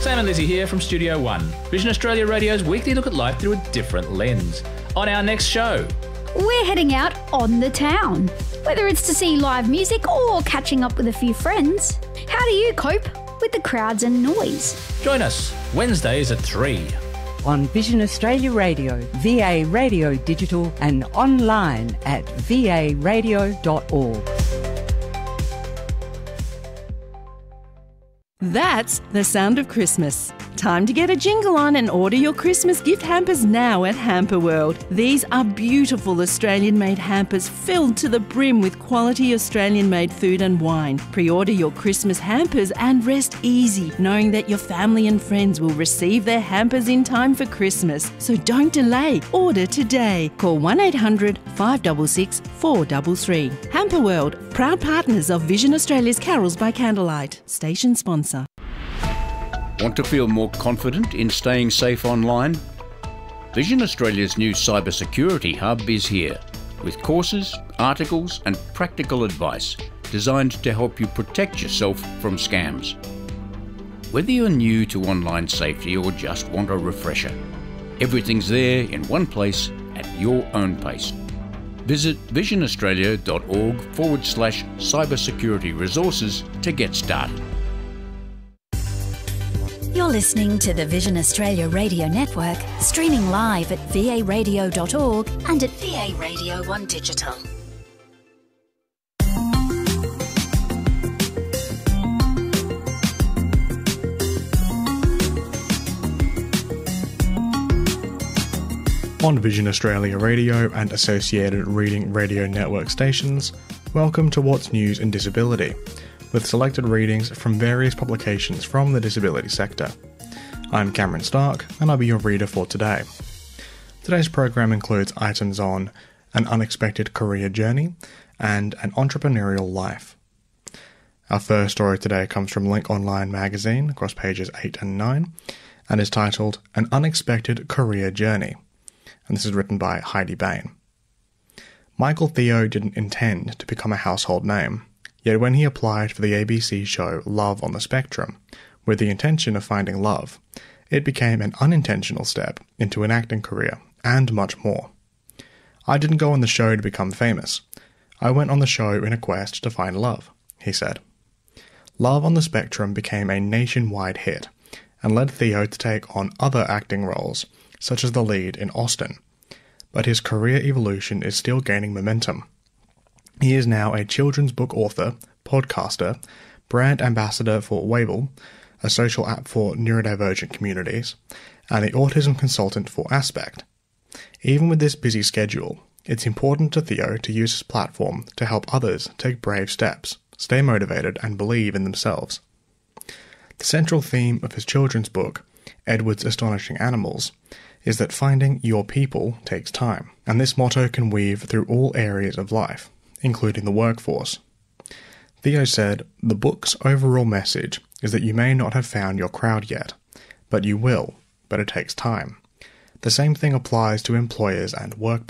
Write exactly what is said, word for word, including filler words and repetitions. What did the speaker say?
Sam and Lizzie here from Studio One, Vision Australia Radio's weekly look at life through a different lens. On our next show, we're heading out on the town. Whether it's to see live music or catching up with a few friends, how do you cope with the crowds and noise? Join us Wednesdays at three. On Vision Australia Radio, V A Radio Digital and online at v a radio dot org. That's the sound of Christmas. Time to get a jingle on and order your Christmas gift hampers now at Hamper World. These are beautiful Australian-made hampers filled to the brim with quality Australian-made food and wine. Pre-order your Christmas hampers and rest easy, knowing that your family and friends will receive their hampers in time for Christmas. So don't delay. Order today. Call one eight hundred five six six four three three. Hamper World, proud partners of Vision Australia's Carols by Candlelight. Station sponsor. Want to feel more confident in staying safe online? Vision Australia's new cybersecurity hub is here, with courses, articles and practical advice designed to help you protect yourself from scams. Whether you're new to online safety or just want a refresher, everything's there in one place at your own pace. Visit visionaustralia.org forward slash cybersecurity resources to get started. You're listening to the Vision Australia Radio Network, streaming live at v a radio dot org and at V A Radio one Digital. On Vision Australia Radio and associated Reading Radio Network stations, welcome to What's News in Disability, with selected readings from various publications from the disability sector. I'm Cameron Stark, and I'll be your reader for today. Today's program includes items on an unexpected career journey and an entrepreneurial life. Our first story today comes from Link Online magazine, across pages eight and nine, and is titled An Unexpected Career Journey, and this is written by Heidi Bain. Michael Theo didn't intend to become a household name. Yet when he applied for the A B C show Love on the Spectrum, with the intention of finding love, it became an unintentional step into an acting career, and much more. I didn't go on the show to become famous. I went on the show in a quest to find love, he said. Love on the Spectrum became a nationwide hit, and led Theo to take on other acting roles, such as the lead in Austen. But his career evolution is still gaining momentum. He is now a children's book author, podcaster, brand ambassador for Wavell, a social app for neurodivergent communities, and the autism consultant for Aspect. Even with this busy schedule, it's important to Theo to use his platform to help others take brave steps, stay motivated, and believe in themselves. The central theme of his children's book, Edward's Astonishing Animals, is that finding your people takes time, and this motto can weave through all areas of life, including the workforce. Theo said, "The book's overall message is that you may not have found your crowd yet, but you will, but it takes time. The same thing applies to employers and workplaces.